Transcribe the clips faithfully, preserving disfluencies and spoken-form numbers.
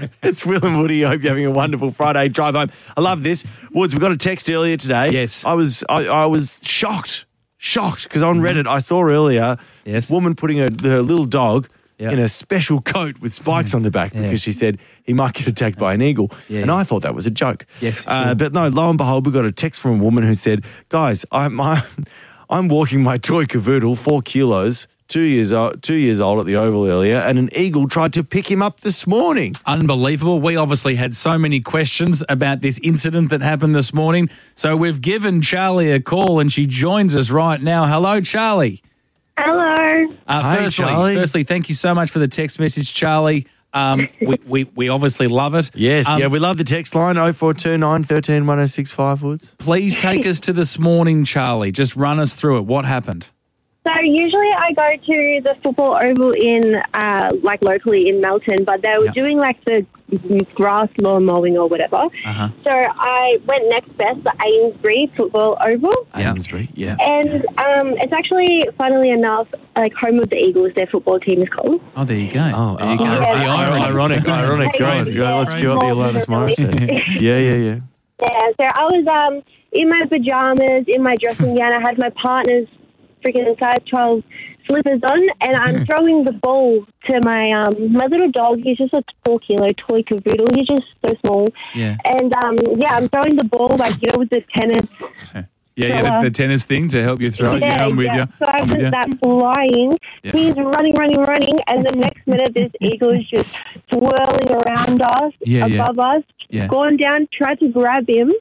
It's Will and Woody. I hope you're having a wonderful Friday drive home. I love this. Woods, we got a text earlier today. Yes. I was I, I was shocked, shocked, because on Reddit I saw earlier Yes. this woman putting her, her little dog Yeah. in a special coat with spikes on the back because she said he might get attacked by an eagle. Yeah. And I thought that was a joke. Yes, Uh, sure. but no, lo and behold, we got a text from a woman who said, guys, I'm, I'm, I'm walking my toy cavoodle, four kilos, two years, old, two years old at the Oval earlier, and an eagle tried to pick him up this morning. Unbelievable. We obviously had so many questions about this incident that happened this morning. So we've given Charlie a call and she joins us right now. Hello, Charlie. Hello. Uh, Hi, firstly, Charlie. firstly, thank you so much for the text message, Charlie. Um, we, we, we obviously love it. Yes, Um, yeah, we love the text line, oh four two nine, one three, one oh six five, Woods. Please take us to this morning, Charlie. Just run us through it. What happened? So usually I go to the football oval in, uh, like locally in Melton, but they were Yeah. doing like the grass lawn mowing or whatever. Uh-huh. So I went next best, the Amesbury football oval. Amesbury, yeah. And um, it's actually, funnily enough, like home of the Eagles, their football team is called. Oh, there you go. Oh, there you go. oh, Yeah. The irony. ironic, ironic. Go on, Crazy. go on, let's Yeah. cue up the Alanis Morissette. Yeah, yeah, yeah. Yeah, so I was um, in my pajamas, in my dressing gown. I had my partner's freaking size twelve slippers on, and I'm throwing the ball to my um, my little dog. He's just a four kilo toy cavoodle. He's just so small. Yeah. And um, yeah, I'm throwing the ball like you know with the tennis. Yeah, yeah, So, the, uh, the tennis thing to help you throw it. yeah, Yeah, I'm with yeah. you. So I I'm with was you. that flying. Yeah. He's running, running, running, and the next minute this eagle is just swirling around us, Yeah, yeah. above us, Yeah. going down, tried to grab him.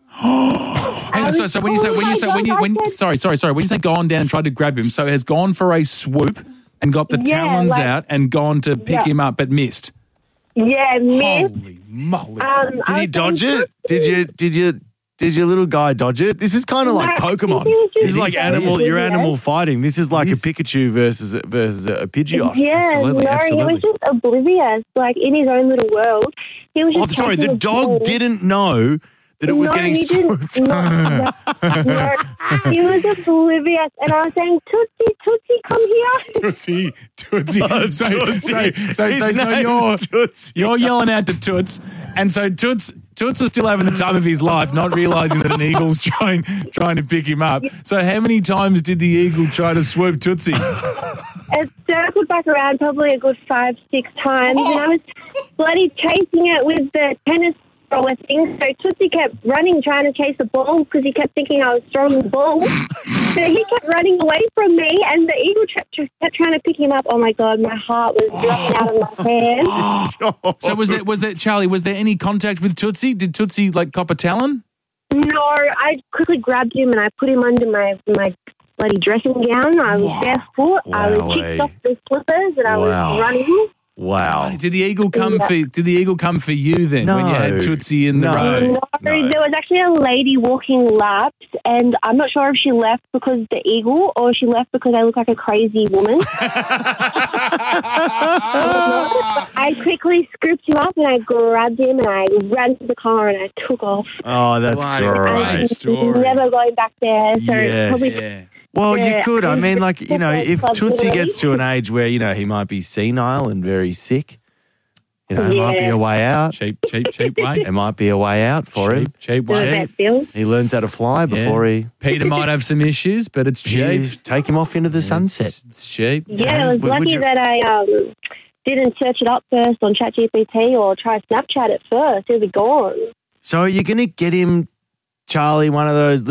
Hang on, so, so when you say when you say when you when sorry sorry sorry when you say gone down and tried to grab him, so has gone for a swoop and got the Yeah, talons like- out and gone to pick Yeah. him up but missed. Yeah, missed. Holy moly! Um, Did I he was dodge going it? Did you, did you, did your little guy dodge it? This is kind of like No, Pokemon. he was just This is like so animal, you're oblivious. animal fighting. This is like a is. Pikachu versus, versus a Pidgeot. Yeah, Absolutely, no, absolutely. he was just oblivious, like in his own little world. He was Oh, just sorry, taking the dog ball. didn't know that it was no, getting he swooped. didn't. No, no, no, he was oblivious, and I was saying, Tootsie, Tootsie, come here. Tootsie, Tootsie. Oh, so, Tootsie. so, so, His so, so name's you're, Tootsie. you're yelling out to Toots, and so Toots, Toots is still having the time of his life, not realising that an eagle's trying trying to pick him up. So how many times did the eagle try to swoop Tootsie? It circled back around probably a good five, six times, and I was bloody chasing it with the tennis thrower thing. So Tootsie kept running, trying to chase the ball because he kept thinking I was throwing the ball. So he kept running away from me, and the eagle kept, kept trying to pick him up. Oh my God, my heart was dropping out of my hand. So was there was there Charlie? Was there any contact with Tootsie? Did Tootsie like cop a talon? No, I quickly grabbed him and I put him under my my bloody dressing gown. I was Wow. barefoot. I was Wowee. kicked off the slippers and I Wow. was running. Wow. Did the eagle come Yeah. for? Did the eagle come for you then when you No. had Tootsie in the No. road? No, No. there was actually a lady walking laps, and I'm not sure if she left because of the eagle or she left because I look like a crazy woman. I quickly scooped him up and I grabbed him and I ran to the car and I took off. Oh, that's What a great. great I'm story. never going back there. So Yes. probably Yeah. Well, you Yeah. could. I mean, like, you know, if Club Tootsie today. gets to an age where, you know, he might be senile and very sick, you know, it might be Yeah. a way out. Cheap, cheap, cheap way. It might be a way out for him. Cheap, cheap do a way. vet bill. He learns how to fly before he, Peter might have some issues, but it's cheap. he take him off into the sunset. It's, it's cheap. Yeah, I was Would- would lucky you- that I um, didn't search it up first on ChatGPT or try Snapchat it first. It'll be gone. So are you going to get him, Charlie, one of those